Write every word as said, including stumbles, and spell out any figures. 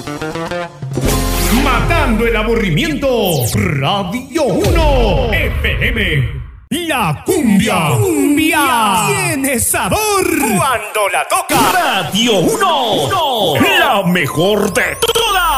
Matando el aburrimiento, Radio uno F M. La cumbia, cumbia tiene sabor cuando la toca Radio uno, no, la mejor de todas.